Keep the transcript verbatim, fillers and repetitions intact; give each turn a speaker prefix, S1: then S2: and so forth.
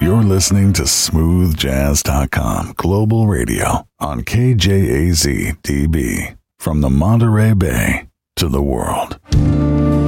S1: You're listening to smooth jazz dot com Global Radio on K J A Z D B. From the Monterey Bay to the world.